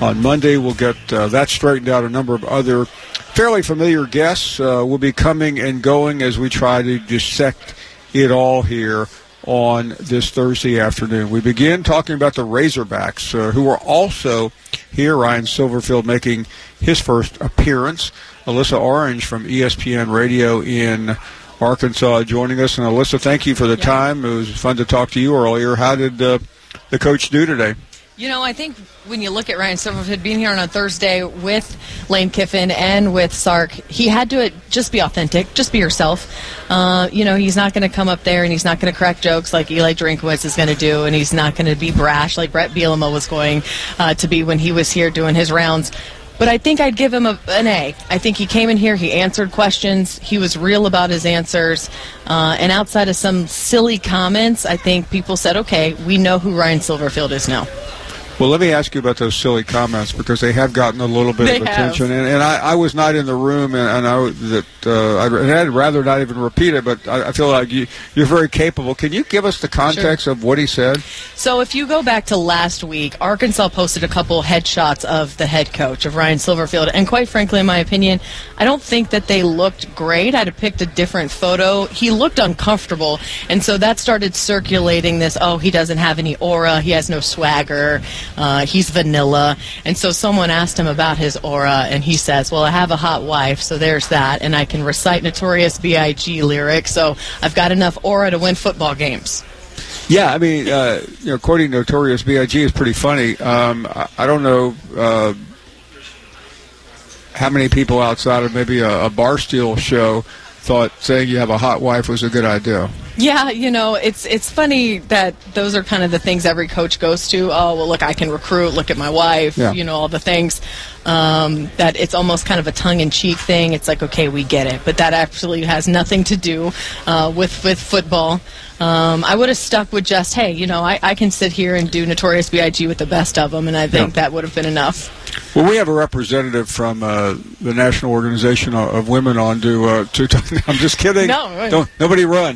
on Monday. We'll get that straightened out. A number of other fairly familiar guests will be coming and going as we try to dissect it all here on this Thursday afternoon. We begin talking about the Razorbacks, who are also here. Ryan Silverfield making his first appearance. Alyssa Orange from ESPN Radio in Arkansas joining us. And Alyssa, thank you for the time. It was fun to talk to you earlier. How did the coach do today? You know, I think when you look at Ryan Silverfield being here on a Thursday with Lane Kiffin and with Sark, he had to just be authentic, just be yourself. He's not going to come up there and he's not going to crack jokes like Eli Drinkwitz is going to do, and he's not going to be brash like Brett Bielema was going to be when he was here doing his rounds. But I think I'd give him an A. I think he came in here, he answered questions, he was real about his answers, and outside of some silly comments, I think people said, okay, we know who Ryan Silverfield is now. Well, let me ask you about those silly comments because they have gotten a little bit of attention. And I was not in the room, and I'd rather not even repeat it, but I feel like you're very capable. Can you give us the context of what he said? So if you go back to last week, Arkansas posted a couple headshots of the head coach, of Ryan Silverfield. And quite frankly, in my opinion, I don't think that they looked great. I'd have picked a different photo. He looked uncomfortable. And so that started circulating this, he doesn't have any aura, he has no swagger. He's vanilla. And so someone asked him about his aura, and he says, well, I have a hot wife, so there's that, and I can recite Notorious B.I.G. lyrics, so I've got enough aura to win football games. Yeah, I mean, quoting Notorious B.I.G. is pretty funny. I don't know how many people outside of maybe a Barstool show thought saying you have a hot wife was a good idea. Yeah, it's funny that those are kind of the things every coach goes to. Oh, well, look, I can recruit. Look at my wife. Yeah. All the things. That it's almost kind of a tongue-in-cheek thing. It's like, okay, we get it. But that absolutely has nothing to do with football. I would have stuck with just, hey, I can sit here and do Notorious B.I.G. with the best of them, and I think that would have been enough. Well, we have a representative from the National Organization of Women on to talk. I'm just kidding. No, nobody run.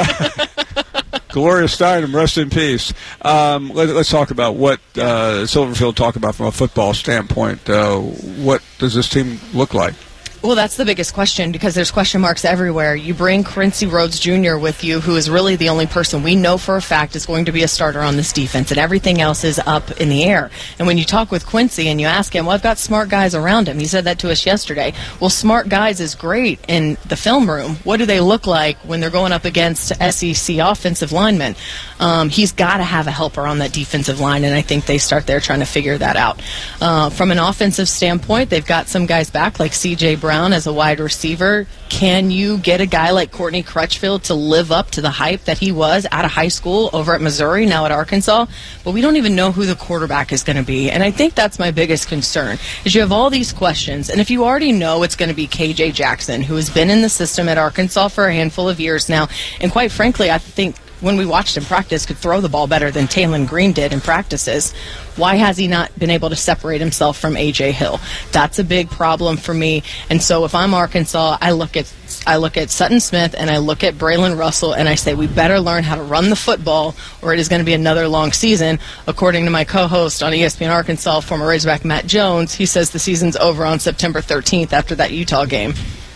Gloria Steinem, rest in peace. Let's talk about what Silverfield talked about from a football standpoint. What does this team look like? Well, that's the biggest question because there's question marks everywhere. You bring Quincy Rhodes Jr. with you, who is really the only person we know for a fact is going to be a starter on this defense, and everything else is up in the air. And when you talk with Quincy and you ask him, well, I've got smart guys around him. He said that to us yesterday. Well, smart guys is great in the film room. What do they look like when they're going up against SEC offensive linemen? He's got to have a helper on that defensive line, and I think they start there trying to figure that out. From an offensive standpoint, they've got some guys back like C.J. Brown as a wide receiver. Can you get a guy like Courtney Crutchfield to live up to the hype that he was out of high school over at Missouri, now at Arkansas? But we don't even know who the quarterback is going to be. And I think that's my biggest concern, is you have all these questions. And if you already know it's going to be K.J. Jackson, who has been in the system at Arkansas for a handful of years now, and quite frankly, I think when we watched him practice, could throw the ball better than Taylon Green did in practices. Why has he not been able to separate himself from A.J. Hill? That's a big problem for me. And so if I'm Arkansas, I look at Sutton Smith and I look at Braylon Russell and I say we better learn how to run the football or it is going to be another long season. According to my co-host on ESPN Arkansas, former Razorback Matt Jones, he says the season's over on September 13th after that Utah game.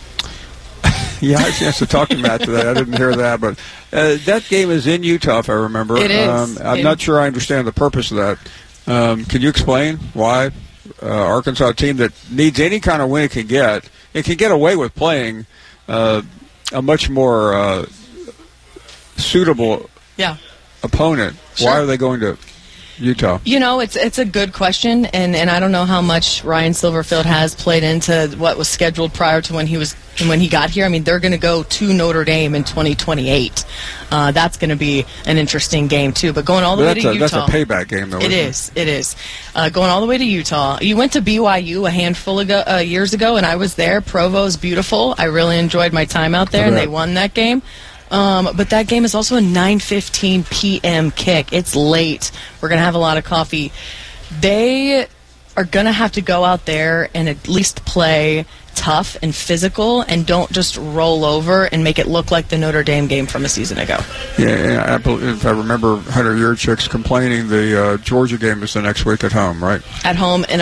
Yeah, I had a chance to talk to Matt today. I didn't hear that, but that game is in Utah, if I remember. It is. I'm not sure I understand the purpose of that. Can you explain why Arkansas, a team that needs any kind of win it can get away with playing a much more suitable opponent? Sure. Why are they going to Utah? It's a good question, and I don't know how much Ryan Silverfield has played into what was scheduled prior to when he got here. I mean, they're going to go to Notre Dame in 2028. That's going to be an interesting game too. But going all the way to Utah, that's a payback game, though. It is. Going all the way to Utah. You went to BYU a handful of years ago, and I was there. Provo's beautiful. I really enjoyed my time out there, and they won that game. But that game is also a 9:15 p.m. kick. It's late. We're going to have a lot of coffee. They are going to have to go out there and at least play tough and physical and don't just roll over and make it look like the Notre Dame game from a season ago. Yeah, if I remember Hunter Yurchik's complaining, the Georgia game is the next week at home, right? At home, and